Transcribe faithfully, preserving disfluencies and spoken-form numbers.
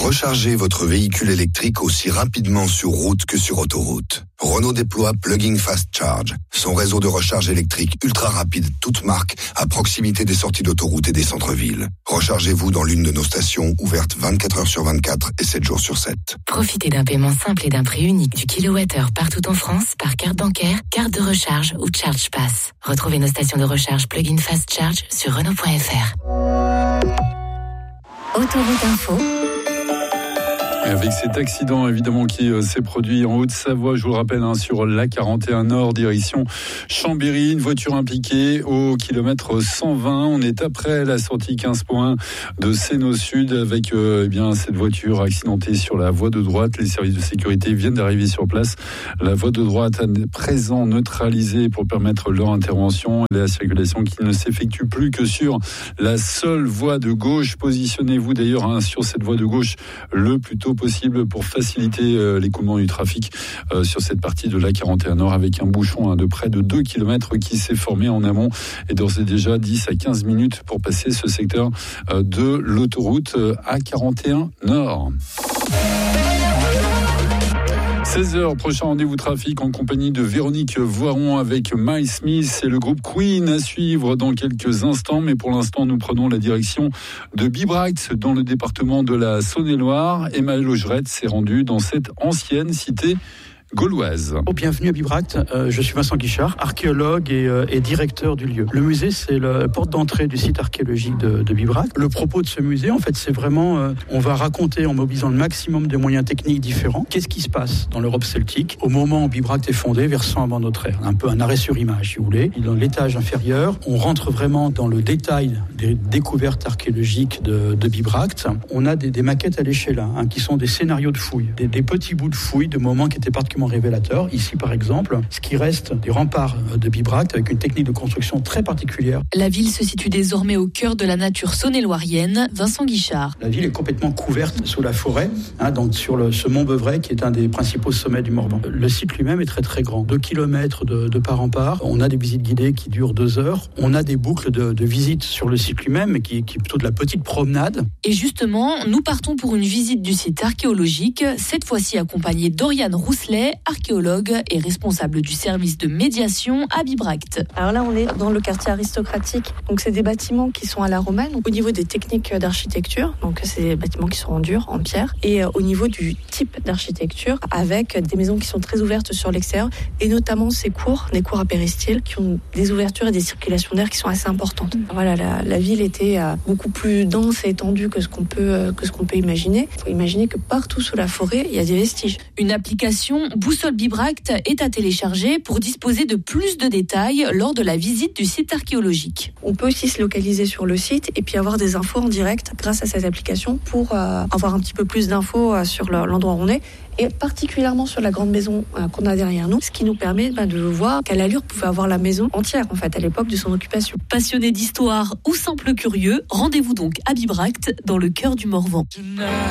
Rechargez votre véhicule électrique aussi rapidement sur route que sur autoroute. Renault déploie Plug-in Fast Charge, son réseau de recharge électrique ultra rapide, toute marque, à proximité des sorties d'autoroute et des centres-villes. Rechargez-vous dans l'une de nos stations, ouvertes vingt-quatre heures sur vingt-quatre et sept jours sur sept. Profitez d'un paiement simple et d'un prix unique du kilowattheure partout en France par carte bancaire, carte de recharge ou Charge Pass. Retrouvez nos stations de recharge Plug-in Fast Charge sur Renault point F R. Autoroute Info. Avec cet accident évidemment qui euh, s'est produit en Haute-Savoie, je vous le rappelle, hein, sur l'A quarante et un Nord, direction Chambéry, une voiture impliquée au kilomètre cent vingt. On est après la sortie quinze points de Sénaux Sud avec euh, eh bien, cette voiture accidentée sur la voie de droite. Les services de sécurité viennent d'arriver sur place. La voie de droite à présent neutralisée pour permettre leur intervention. La circulation qui ne s'effectue plus que sur la seule voie de gauche. Positionnez-vous d'ailleurs hein, sur cette voie de gauche le plus tôt possible pour faciliter euh, l'écoulement du trafic euh, sur cette partie de l'A quarante et un Nord avec un bouchon hein, de près de deux kilomètres qui s'est formé en amont et d'ores et déjà dix à quinze minutes pour passer ce secteur euh, de l'autoroute euh, A quarante et un Nord. seize heures, prochain rendez-vous trafic en compagnie de Véronique Voiron avec Miles Smith et le groupe Queen à suivre dans quelques instants. Mais pour l'instant, nous prenons la direction de Bibracte dans le département de la Saône-et-Loire. Emma Logerette s'est rendue dans cette ancienne cité gauloise. Oh, bienvenue à Bibracte, euh, je suis Vincent Guichard, archéologue et, euh, et directeur du lieu. Le musée, c'est la porte d'entrée du site archéologique de, de Bibracte. Le propos de ce musée, en fait, c'est vraiment, euh, on va raconter en mobilisant le maximum de moyens techniques différents, qu'est-ce qui se passe dans l'Europe celtique au moment où Bibracte est fondé, vers cent avant notre ère. Un peu un arrêt sur image, si vous voulez. Dans l'étage inférieur, on rentre vraiment dans le détail des découvertes archéologiques de, de Bibracte. On a des, des maquettes à l'échelle, hein, qui sont des scénarios de fouilles, des, des petits bouts de fouilles de moments qui étaient particulièrement révélateur. Ici, par exemple, ce qui reste des remparts de Bibracte avec une technique de construction très particulière. La ville se situe désormais au cœur de la nature saône-et-loirienne. Vincent Guichard. La ville est complètement couverte sous la forêt, hein, donc sur le, ce mont Beuvray qui est un des principaux sommets du Morvan. Le site lui-même est très très grand, deux kilomètres de, de part en part. On a des visites guidées qui durent deux heures. On a des boucles de, de visites sur le site lui-même, qui, qui est plutôt de la petite promenade. Et justement, nous partons pour une visite du site archéologique, cette fois-ci accompagnée d'Oriane Rousselet, archéologue et responsable du service de médiation à Bibracte. Alors là, on est dans le quartier aristocratique. Donc, c'est des bâtiments qui sont à la romaine. Au niveau des techniques d'architecture, donc c'est des bâtiments qui sont en dur, en pierre. Et au niveau du type d'architecture, avec des maisons qui sont très ouvertes sur l'extérieur, et notamment ces cours, des cours à péristyle, qui ont des ouvertures et des circulations d'air qui sont assez importantes. Voilà, la, la ville était beaucoup plus dense et étendue que ce qu'on peut, que ce qu'on peut imaginer. Il faut imaginer que partout sous la forêt, il y a des vestiges. Une application Boussole Bibracte est à télécharger pour disposer de plus de détails lors de la visite du site archéologique. On peut aussi se localiser sur le site et puis avoir des infos en direct grâce à cette application pour euh, avoir un petit peu plus d'infos euh, sur le, l'endroit où on est et particulièrement sur la grande maison euh, qu'on a derrière nous, ce qui nous permet bah, de voir quelle allure pouvait avoir la maison entière en fait à l'époque de son occupation. Passionné d'histoire ou simple curieux, rendez-vous donc à Bibracte dans le cœur du Morvan.